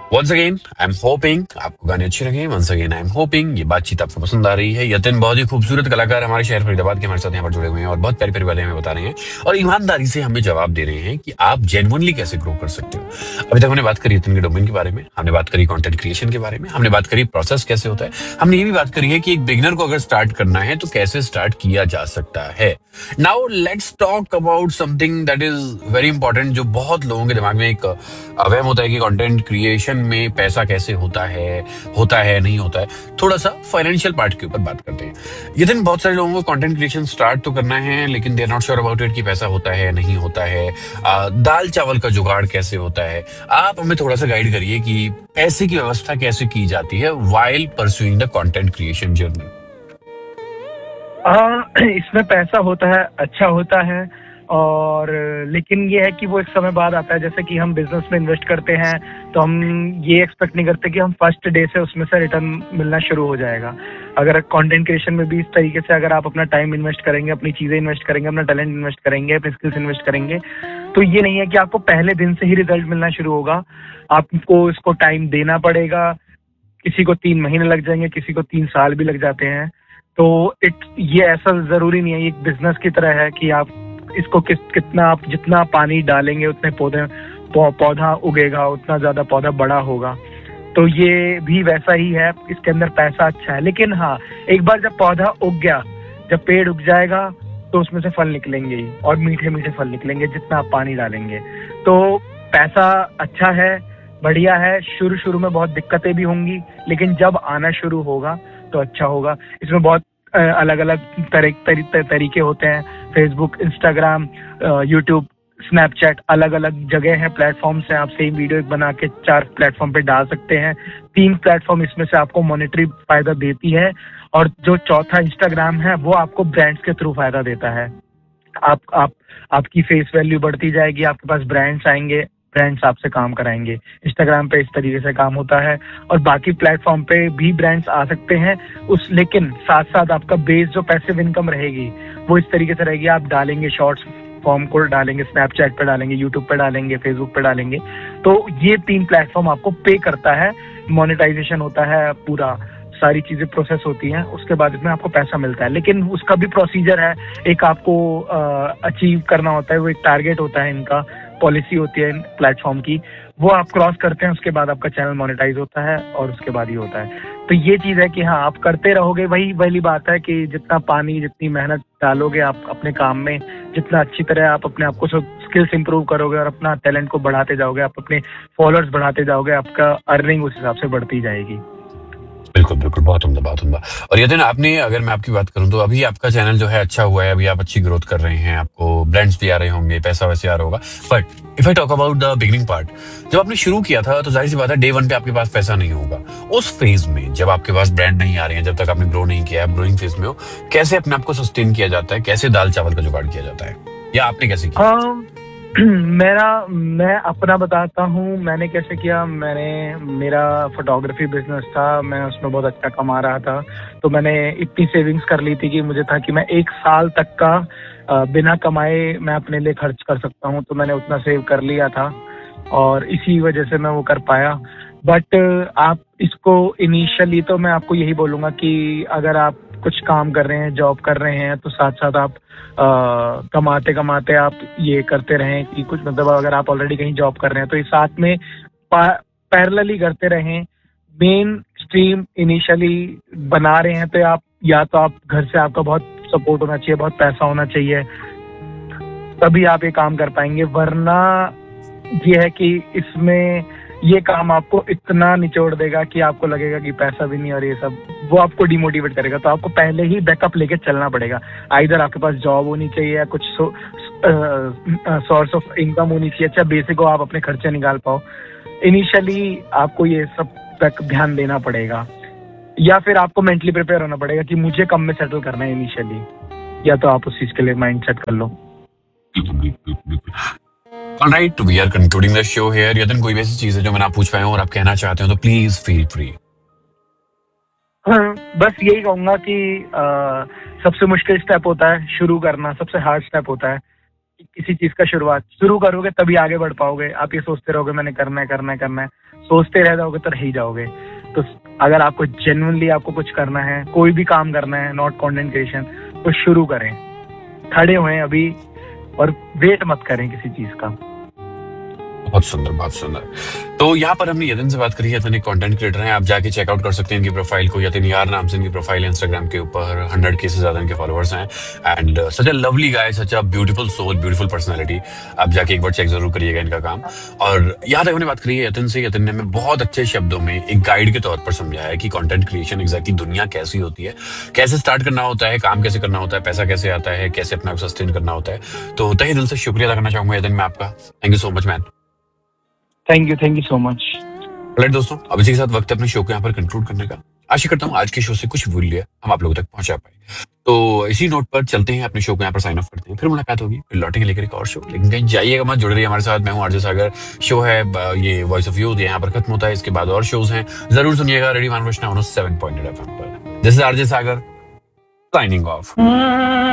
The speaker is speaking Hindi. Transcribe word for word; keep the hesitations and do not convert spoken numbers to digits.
Once again I am hoping आपको गाने अच्छे लगे। Once again I am hoping ये बातचीत आपको पसंद आ रही है। यतिन बहुत ही खूबसूरत कलाकार हमारे शहर फरीदाबाद के हमारे साथ यहाँ पर जुड़े हुए हैं और बहुत प्यारी प्यारी बातें हमें बता रहे हैं और ईमानदारी से हमें जवाब दे रहे हैं कि आप जेन्युइनली कैसे ग्रो कर सकते हो। अभी तक हमने बात करी यतिन के डोमेन के बारे में, हमने बात करी कंटेंट क्रिएशन के बारे में, हमने बात करी प्रोसेस कैसे होता है, हमने ये भी बात करी है कि एक बिगिनर को अगर स्टार्ट करना है तो कैसे स्टार्ट किया जा सकता है। Now let's talk about something that is very important, जो बहुत लोगों के दिमाग में एक अवहम होता है कि कंटेंट क्रिएशन में पैसा कैसे होता है, होता है नहीं होता है। थोड़ा सा फाइनेंशियल पार्ट के ऊपर बात करते हैं। ये दिन बहुत सारे लोगों को कंटेंट क्रिएशन स्टार्ट तो करना है लेकिन they are not sure about it कि पैसा होता है नहीं होता है। आ, दाल चावल का जुगाड़ कैसे होता है। आप हमें थोड़ा सा गाइड करिए कि पैसे की व्यवस्था कैसे की जाती है while pursuing the content creation journey. हाँ, इसमें पैसा होता है, अच्छा होता है। और लेकिन ये है कि वो एक समय बाद आता है। जैसे कि हम बिजनेस में इन्वेस्ट करते हैं तो हम ये एक्सपेक्ट नहीं करते कि हम फर्स्ट डे से उसमें से रिटर्न मिलना शुरू हो जाएगा। अगर कंटेंट क्रिएशन में भी इस तरीके से अगर आप अपना टाइम इन्वेस्ट करेंगे, अपनी चीजें इन्वेस्ट करेंगे, अपना टैलेंट इन्वेस्ट करेंगे, अपनी स्किल्स इन्वेस्ट करेंगे, तो ये नहीं है कि आपको पहले दिन से ही रिजल्ट मिलना शुरू होगा। आपको इसको टाइम देना पड़ेगा। किसी को तीन महीने लग जाएंगे, किसी को तीन साल भी लग जाते हैं। तो इट ये ऐसा जरूरी नहीं है, ये एक बिजनेस की तरह है कि आप इसको किस कितना आप जितना पानी डालेंगे उतने पौधे पौ, पौधा उगेगा, उतना ज्यादा पौधा बड़ा होगा। तो ये भी वैसा ही है, इसके अंदर पैसा अच्छा है। लेकिन हाँ, एक बार जब पौधा उग गया, जब पेड़ उग जाएगा तो उसमें से फल निकलेंगे ही, और मीठे मीठे फल निकलेंगे जितना आप पानी डालेंगे। तो पैसा अच्छा है, बढ़िया है। शुरू शुरू में बहुत दिक्कतें भी होंगी, लेकिन जब आना शुरू होगा तो अच्छा होगा। इसमें बहुत अलग अलग तरी, तरी, तरीके होते हैं। फेसबुक, इंस्टाग्राम, यूट्यूब, स्नैपचैट, अलग अलग जगह है, प्लेटफॉर्म्स हैं। आप सेम वीडियो बना के चार प्लेटफॉर्म पे डाल सकते हैं। तीन प्लेटफॉर्म इसमें से आपको मॉनेटरी फायदा देती है, और जो चौथा इंस्टाग्राम है वो आपको ब्रांड्स के थ्रू फायदा देता है। आप आप आपकी फेस वैल्यू बढ़ती जाएगी, आपके पास ब्रांड्स आएंगे, ब्रांड्स आपसे काम कराएंगे। इंस्टाग्राम पे इस तरीके से काम होता है, और बाकी प्लेटफॉर्म पे भी ब्रांड्स आ सकते हैं उस लेकिन साथ साथ आपका बेस जो पैसिव इनकम रहेगी वो इस तरीके से रहेगी। आप डालेंगे शॉर्ट्स फॉर्म को डालेंगे, स्नैपचैट पे डालेंगे, यूट्यूब पे डालेंगे, फेसबुक पे डालेंगे। तो ये तीन प्लेटफॉर्म आपको पे करता है, मोनेटाइजेशन होता है, पूरा सारी चीजें प्रोसेस होती हैं, उसके बाद इसमें आपको पैसा मिलता है। लेकिन उसका भी प्रोसीजर है, एक आपको अचीव करना होता है, वो एक टारगेट होता है, इनका पॉलिसी होती है प्लेटफॉर्म की, वो आप क्रॉस करते हैं, उसके बाद आपका चैनल मोनेटाइज होता है, और उसके बाद ही होता है। तो ये चीज है कि हाँ, आप करते रहोगे। वही वाली बात है कि जितना पानी, जितनी मेहनत डालोगे आप अपने काम में, जितना अच्छी तरह आप अपने आप को स्किल्स इंप्रूव करोगे और अपना टैलेंट को बढ़ाते जाओगे, आप अपने फॉलोअर्स बढ़ाते जाओगे, आपका अर्निंग उस हिसाब से बढ़ती जाएगी। बिल्कुल बिल्कुल, बहुत उम्दा बहुत उम्दा। और यतिन, आपने, अगर मैं आपकी बात करूं तो अभी आपका चैनल जो है अच्छा हुआ है, अभी आप अच्छी ग्रोथ कर रहे हैं, आपको ब्रांड्स भी आ रहे होंगे, पैसा वैसे आ रहा होगा। But if I talk about the beginning part, जब आपने शुरू किया था तो जाहिर सी बात है डे वन पे आपके पास पैसा नहीं होगा। उस फेज में जब आपके पास ब्रांड नहीं आ रहे हैं, जब तक आपने ग्रो नहीं किया है, ग्रोइंग फेज में हो, कैसे अपने आप को सस्टेन किया जाता है, कैसे दाल चावल का जुगाड़ किया जाता है, या आपने कैसे किया? हाँ, मेरा मैं अपना बताता हूँ मैंने कैसे किया। मैंने मेरा फोटोग्राफी बिजनेस था, मैं उसमें बहुत अच्छा कमा रहा था। तो मैंने इतनी सेविंग्स कर ली थी कि मुझे था कि मैं एक साल तक का बिना कमाए मैं अपने लिए खर्च कर सकता हूँ। तो मैंने उतना सेव कर लिया था, और इसी वजह से मैं वो कर पाया। बट आप इसको इनिशियली, तो मैं आपको यही बोलूँगा कि अगर आप कुछ काम कर रहे हैं, जॉब कर रहे हैं, तो साथ साथ आप आ, कमाते कमाते आप ये करते रहें कि कुछ, मतलब अगर आप ऑलरेडी कहीं जॉब कर रहे हैं तो ये साथ में पैरेलली करते रहें। मेन स्ट्रीम इनिशियली बना रहे हैं तो आप, या तो आप घर से आपका बहुत सपोर्ट होना चाहिए, बहुत पैसा होना चाहिए, तभी आप ये काम कर पाएंगे। वरना ये है कि इसमें ये काम आपको इतना निचोड़ देगा कि आपको लगेगा कि पैसा भी नहीं और ये सब, वो आपको डिमोटिवेट करेगा। तो आपको पहले ही बैकअप लेके चलना पड़ेगा। आइदर आपके पास जॉब होनी चाहिए या कुछ सोर्स ऑफ इनकम होनी चाहिए, अच्छा बेसिक हो, आप अपने खर्चे निकाल पाओ। इनिशियली आपको ये सब तक ध्यान देना पड़ेगा, या फिर आपको मेंटली प्रिपेयर होना पड़ेगा कि मुझे कम में सेटल करना है इनिशियली, या तो आप उस चीज के लिए माइंड सेट कर लो। Alright, we are concluding the show here. Yatin, कोई वैसी चीज है जो मैं ना पूछ पाया हूं और आप कहना चाहते हो तो प्लीज फील फ्री। हाँ, बस यही कहूंगा कि आ, सबसे मुश्किल स्टेप होता है शुरू करना, सबसे हार्ड स्टेप होता है। किसी चीज का शुरुआत शुरू करोगे तभी आगे बढ़ पाओगे। आप ये सोचते रहोगे मैंने करना है करना है करना है, सोचते रह जाओगे तो रह ही जाओगे। तो अगर आपको जेन्युइनली आपको कुछ करना है, कोई भी काम करना है, नॉट कंटेंट क्रिएशन, तो शुरू करें, खड़े हुए अभी, और वेट मत करें किसी चीज का। बहुत सुंदर, बहुत सुंदर। तो यहाँ पर हमने यतिन से बात करी है। यतिन एक कंटेंट क्रिएटर हैं, आप जाके चेकआउट कर सकते हैं इनकी प्रोफाइल को। यतिन यार नाम से इनकी प्रोफाइल है इंस्टाग्राम के ऊपर, हंड्रेड के से ज्यादा इनके फॉलोअर्स हैं। And such a lovely guy, such a beautiful soul, beautiful personality. आप जाके एक बार चेक जरूर करिएगा इनका काम। और यहाँ तक हमने बात करी है यतिन से। यतिन ने हमें बहुत अच्छे शब्दों में एक गाइड के तौर पर समझाया है कि कंटेंट क्रिएशन एग्जैक्टली दुनिया कैसी होती है, कैसे स्टार्ट करना होता है, काम कैसे करना होता है, पैसा कैसे आता है, कैसे अपना सस्टेन करना होता है। तो तहे दिल से शुक्रिया अदा करना चाहूंगा यतिन मैं आपका। Thank you so much man. Thank you, thank you so much. Right दोस्तों, अब इसी के साथ वक्त है अपने शो को यहाँ पर कंक्लूड करने का। आशा करता हूँ आज के शो से कुछ मूल्य हम आप लोगों तक पहुंचा पाए। तो इसी नोट पर चलते हैं, अपने शो को यहाँ पर साइन ऑफ करते हैं। फिर मुलाकात होगी, फिर लौटेंगे लेकर एक और शो। लेकिन कहीं जाइएगा मत, जुड़े रहिए हमारे साथ। मैं हूँ आरजे सागर। शो है ब- ये वॉइस ऑफ यूथ, यहाँ पर खत्म होता है। इसके बाद और शोज हैं, जरूर सुनिएगा। Radio मानवृष्णा seven point eight F M पर। This is RJ Sagar signing off.